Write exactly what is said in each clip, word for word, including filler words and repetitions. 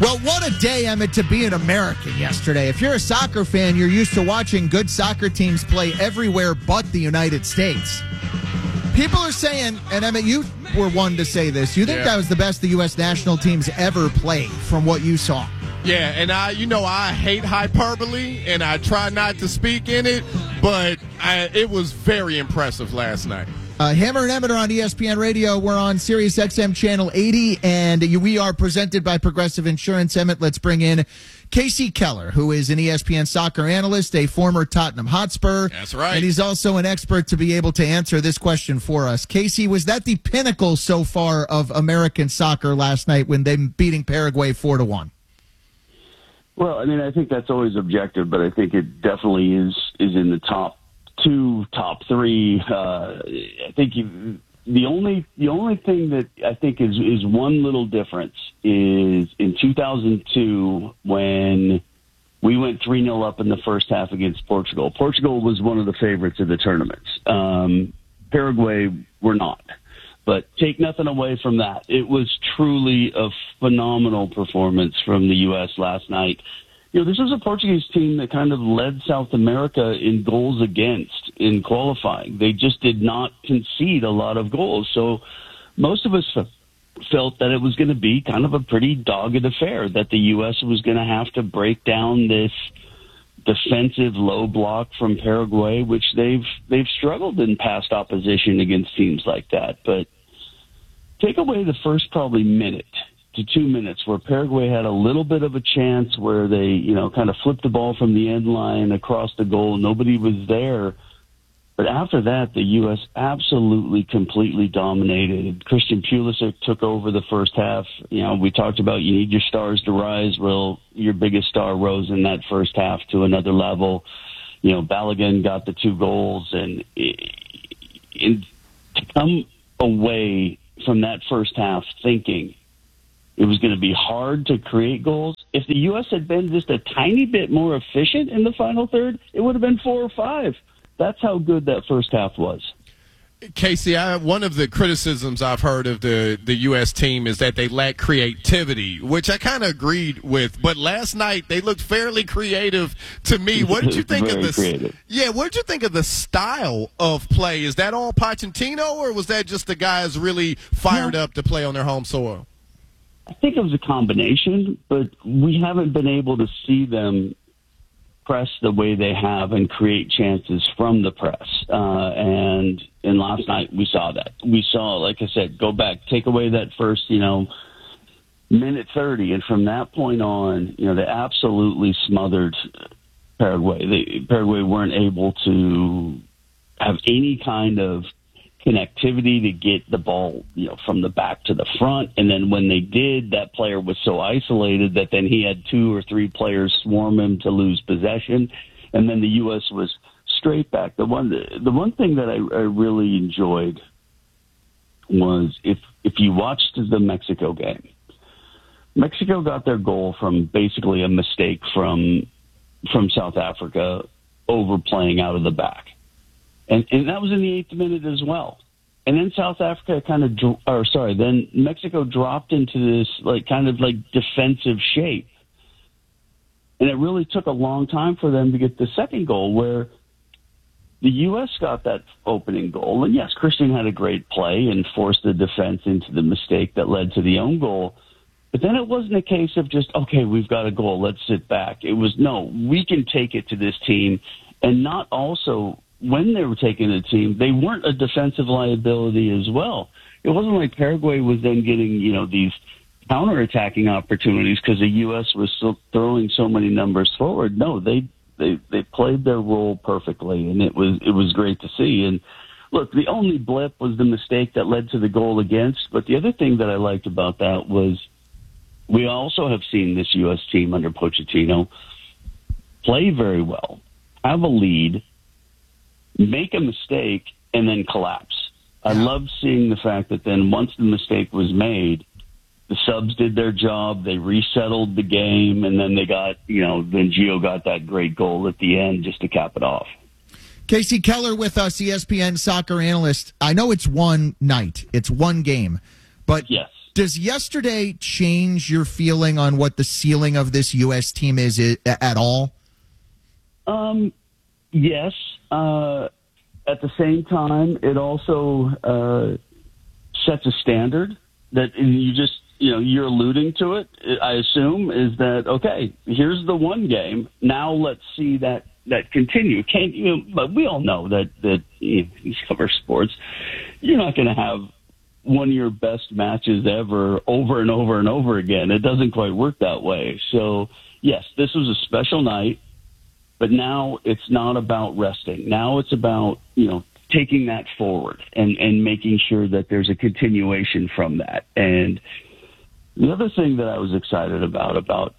Well, what a day, Emmett, to be an American yesterday. If you're a soccer fan, you're used to watching good soccer teams play everywhere but the United States. People are saying, and Emmett, you were one to say this, you think Yeah. that was the best the U S national teams ever played from what you saw? Yeah, and I, you know, I hate hyperbole, and I try not to speak in it, but I, it was very impressive last night. Uh, Hammer and Emmett are on E S P N Radio. We're on Sirius X M Channel eighty, and we are presented by Progressive Insurance. Emmett, let's bring in Casey Keller, who is an E S P N soccer analyst, a former Tottenham Hotspur. That's right. And he's also an expert to be able to answer this question for us. Casey, was that the pinnacle so far of American soccer last night when they beating Paraguay four to one? Well, I mean, I think that's always objective, but I think it definitely is is in the top two, top three. Uh, I think you, the only the only thing that I think is is one little difference is in two thousand two when we went three nil up in the first half against Portugal. Portugal was one of the favorites of the tournaments. Um, Paraguay were not. But take nothing away from that. It was truly a phenomenal performance from the U S last night. You know, this was a Portuguese team that kind of led South America in goals against in qualifying. They just did not concede a lot of goals. So most of us felt that it was going to be kind of a pretty dogged affair, that the U S was going to have to break down this defensive low block from Paraguay, which they've they've struggled in past opposition against teams like that. But take away the first probably minute to two minutes where Paraguay had a little bit of a chance where they, you know, kind of flipped the ball from the end line across the goal. Nobody was there. But after that, the U S absolutely, completely dominated. Christian Pulisic took over the first half. You know, we talked about you need your stars to rise. Well, your biggest star rose in that first half to another level. You know, Balogun got the two goals. And it, it, to come away from that first half thinking it was going to be hard to create goals, if the U S had been just a tiny bit more efficient in the final third, it would have been four or five. That's how good that first half was. Casey, I, one of the criticisms I've heard of the, the U S team is that they lack creativity, which I kind of agreed with. But last night they looked fairly creative to me. What did you think of this? Creative. Yeah, what did you think of the style of play? Is that all Pochettino, or was that just the guys really fired Yeah. up to play on their home soil? I think it was a combination, but we haven't been able to see them press the way they have and create chances from the press. Uh, and and last night we saw that. We saw, like I said, go back, take away that first, you know, minute thirty, and from that point on, you know, they absolutely smothered Paraguay. They, Paraguay weren't able to have any kind of connectivity to get the ball, you know, from the back to the front. And then when they did, that player was so isolated that then he had two or three players swarm him to lose possession. And then the U S was straight back. The one, the one thing that I, I really enjoyed was if, if you watched the Mexico game, Mexico got their goal from basically a mistake from, from South Africa overplaying out of the back. And, and that was in the eighth minute as well. And then South Africa kind of, or sorry, then Mexico dropped into this like kind of like defensive shape. And it really took a long time for them to get the second goal, where the U S got that opening goal. And yes, Christian had a great play and forced the defense into the mistake that led to the own goal. But then it wasn't a case of just, okay, we've got a goal, let's sit back. It was, no, we can take it to this team, and not also, when they were taking the team, they weren't a defensive liability as well. It wasn't like Paraguay was then getting, you know, these counterattacking opportunities because the U S was still throwing so many numbers forward. No, they, they they played their role perfectly, and it was it was great to see. And look, the only blip was the mistake that led to the goal against. But the other thing that I liked about that was we also have seen this U S team under Pochettino play very well, have a lead, make a mistake, and then collapse. I loved seeing the fact that then once the mistake was made, the subs did their job, they resettled the game, and then they got, you know, then Gio got that great goal at the end just to cap it off. Casey Keller with us, E S P N soccer analyst. I know it's one night, it's one game, but yes. Does yesterday change your feeling on what the ceiling of this U S team is at all? Um, yes. Uh, at the same time, it also uh, sets a standard that you just, you know, you're alluding to it, I assume, is that, okay, here's the one game. Now let's see that, that continue. Can't you? But we all know that, that you know, you cover sports. You're not going to have one of your best matches ever over and over and over again. It doesn't quite work that way. So, yes, this was a special night, but now it's not about resting. Now it's about, you know, taking that forward and, and making sure that there's a continuation from that. And the other thing that I was excited about about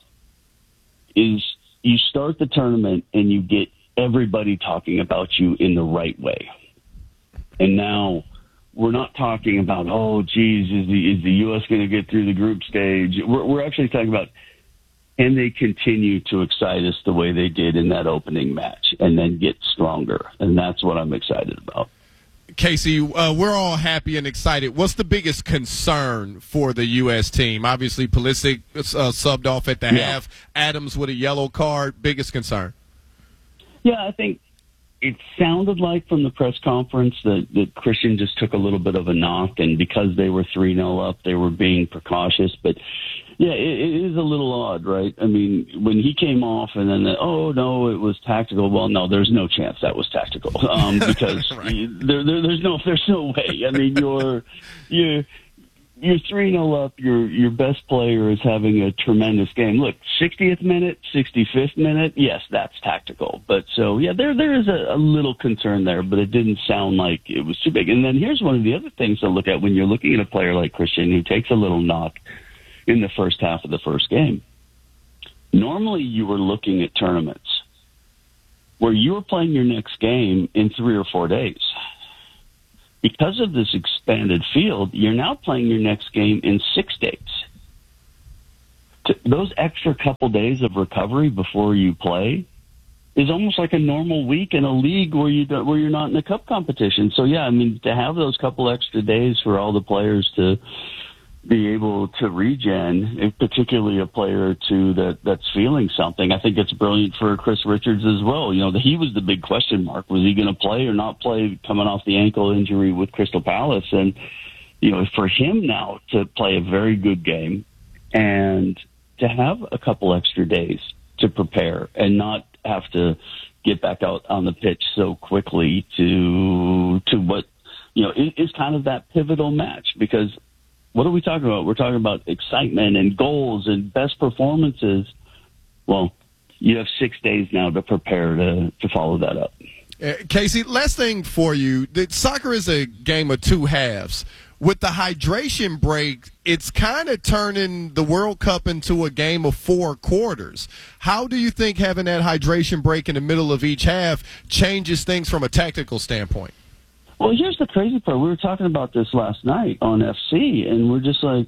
is you start the tournament and you get everybody talking about you in the right way. And now we're not talking about, oh, geez, is the, is the U S going to get through the group stage? We're, we're actually talking about, can they continue to excite us the way they did in that opening match and then get stronger? And that's what I'm excited about. Casey, uh, we're all happy and excited. What's the biggest concern for the U S team? Obviously, Pulisic uh, subbed off at the yeah. half. Adams with a yellow card. Biggest concern? Yeah, I think it sounded like from the press conference that, that Christian just took a little bit of a knock, and because they were three nil up, they were being precautious. But, yeah, it, it is a little odd, right? I mean, when he came off and then, the, oh, no, it was tactical. Well, no, there's no chance that was tactical um, because right. you, there, there, there's no there's no way. I mean, you're you're you're three nil up. Your your best player is having a tremendous game. Look, sixtieth minute, sixty-fifth minute, yes, that's tactical. But so, yeah, there there is a, a little concern there, but it didn't sound like it was too big. And then here's one of the other things to look at when you're looking at a player like Christian who takes a little knock in the first half of the first game. Normally you were looking at tournaments where you were playing your next game in three or four days. Because of this expanded field, you're now playing your next game in six days. Those extra couple days of recovery before you play is almost like a normal week in a league where you don't, where you're not in a cup competition. So yeah, I mean, to have those couple extra days for all the players to be able to regen, particularly a player or two that, that's feeling something. I think it's brilliant for Chris Richards as well. You know, the, he was the big question mark. Was he going to play or not play coming off the ankle injury with Crystal Palace? And, you know, for him now to play a very good game and to have a couple extra days to prepare and not have to get back out on the pitch so quickly to, to what, you know, is, is kind of that pivotal match. Because what are we talking about? We're talking about excitement and goals and best performances. Well, you have six days now to prepare to, to follow that up. Uh, Casey, last thing for you. The, soccer is a game of two halves. With the hydration break, it's kind of turning the World Cup into a game of four quarters. How do you think having that hydration break in the middle of each half changes things from a tactical standpoint? Well, here's the crazy part. We were talking about this last night on F C, and we're just like,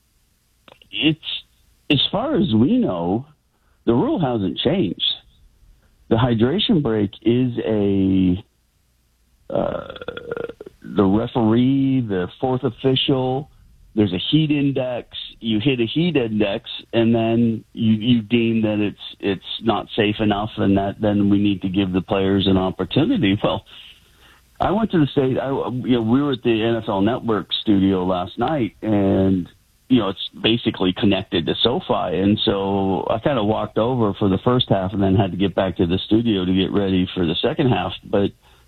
it's, as far as we know, the rule hasn't changed. The hydration break is a, uh, the referee, the fourth official, there's a heat index. You hit a heat index, and then you, you deem that it's, it's not safe enough, and that then we need to give the players an opportunity. Well, I went to the state. I, you know, we were at the N F L Network studio last night, and you know, it's basically connected to SoFi. And so I kind of walked over for the first half, and then had to get back to the studio to get ready for the second half. But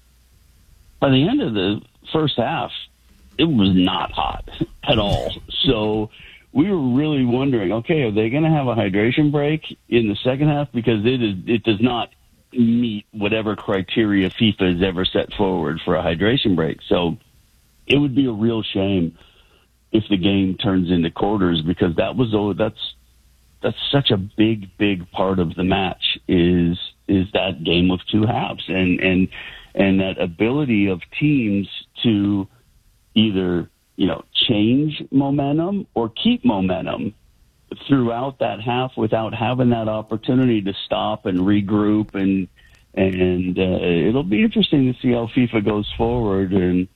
by the end of the first half, it was not hot at all. So we were really wondering, okay, are they going to have a hydration break in the second half? Because it is, it does not meet whatever criteria FIFA has ever set forward for a hydration break. So it would be a real shame if the game turns into quarters, because that was oh, that's that's such a big, big part of the match is is that game of two halves, and and and that ability of teams to either, you know, change momentum or keep momentum throughout that half without having that opportunity to stop and regroup. And and uh, it'll be interesting to see how FIFA goes forward. And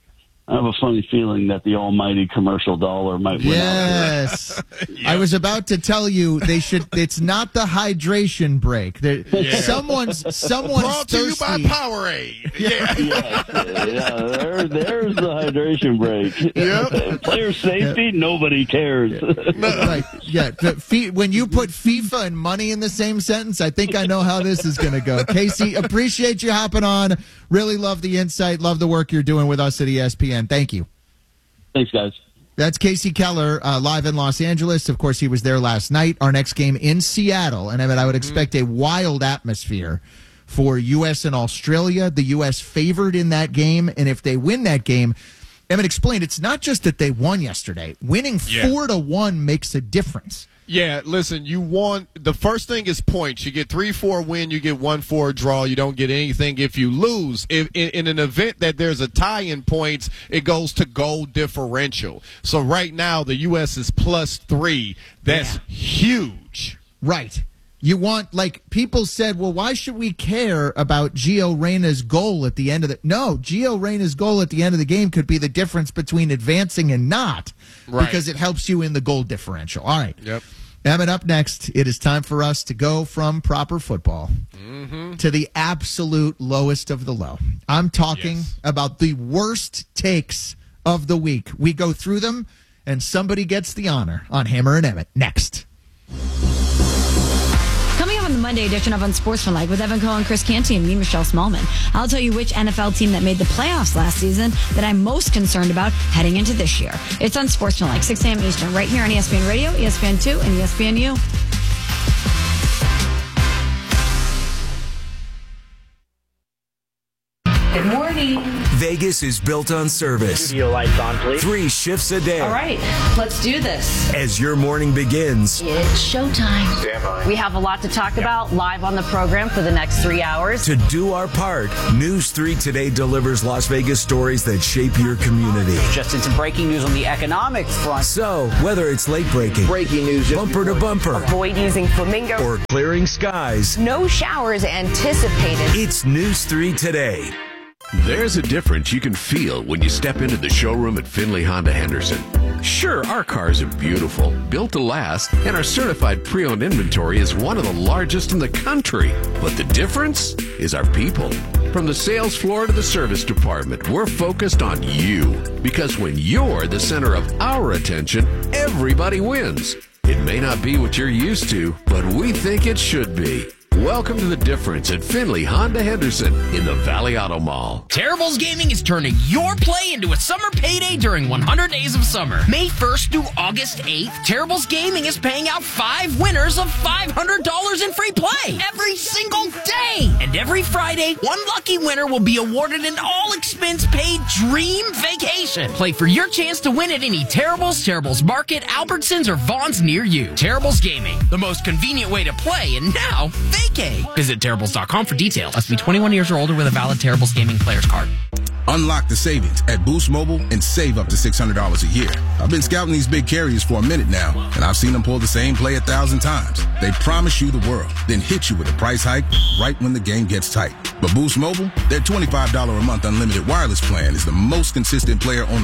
I have a funny feeling that the almighty commercial dollar might win. Yes. Yep. I was about to tell you they should. It's not the hydration break. Yeah. Someone's someone's brought to thirsty. you by Powerade. Yeah, yes, yeah. There, there's the hydration break. Yep. Player safety, yep. Nobody cares. Right. Yeah. The, when you put FIFA and money in the same sentence, I think I know how this is going to go. Casey, appreciate you hopping on. Really love the insight. Love the work you're doing with us at E S P N. Thank you. Thanks, guys. That's Casey Keller, uh, live in Los Angeles. Of course, he was there last night. Our next game in Seattle. And I mean, I would expect a wild atmosphere for U S and Australia. The U S favored in that game. And if they win that game, Emmett explained, it's not just that they won yesterday. Winning yeah. four to one makes a difference. Yeah, listen, you want the first thing is points. You get three four win, you get one four draw. You don't get anything if you lose. If in, in an event that there's a tie in points, it goes to goal differential. So right now the U S is plus three. That's yeah. huge. Right. You want, like, people said, well, why should we care about Gio Reyna's goal at the end of the... No, Gio Reyna's goal at the end of the game could be the difference between advancing and not, right. because it helps you in the goal differential. All right. Yep. Emmett, up next, it is time for us to go from proper football mm-hmm. to the absolute lowest of the low. I'm talking yes. about the worst takes of the week. We go through them, and somebody gets the honor on Hammer and Emmett. Next. Coming up on the Monday edition of Unsportsmanlike with Evan Cohen, Chris Canty, and me, Michelle Smallman, I'll tell you which N F L team that made the playoffs last season that I'm most concerned about heading into this year. It's Unsportsmanlike, six a.m. Eastern, right here on E S P N Radio, E S P N two, and E S P N U. Good morning. Vegas is built on service. Studio lights on, please. Three shifts a day. All right, let's do this. As your morning begins. It's showtime. Stand by. We have a lot to talk about live on the program for the next three hours. To do our part, News three Today delivers Las Vegas stories that shape your community. Just into breaking news on the economic front. So, whether it's late breaking, breaking news, bumper to bumper, avoid using flamingo, or clearing skies, no showers anticipated. It's News three Today. There's a difference you can feel when you step into the showroom at Finley Honda Henderson. Sure, our cars are beautiful, built to last, and our certified pre-owned inventory is one of the largest in the country. But the difference is our people. From the sales floor to the service department, we're focused on you. Because when you're the center of our attention, everybody wins. It may not be what you're used to, but we think it should be. Welcome to The Difference at Finley Honda Henderson in the Valley Auto Mall. Terribles Gaming is turning your play into a summer payday during one hundred days of summer. May first through August eighth, Terribles Gaming is paying out five winners of five hundred dollars in free play every single day. And every Friday, one lucky winner will be awarded an all-expense-paid dream vacation. Play for your chance to win at any Terribles, Terribles Market, Albertsons, or Vaughn's near you. Terribles Gaming, the most convenient way to play, and now vacate. Visit Terribles dot com for details. Must be twenty-one years or older with a valid Terribles Gaming Players Card. Unlock the savings at Boost Mobile and save up to six hundred dollars a year. I've been scouting these big carriers for a minute now, and I've seen them pull the same play a thousand times. They promise you the world, then hit you with a price hike right when the game gets tight. But Boost Mobile, their twenty-five dollars a month unlimited wireless plan is the most consistent player on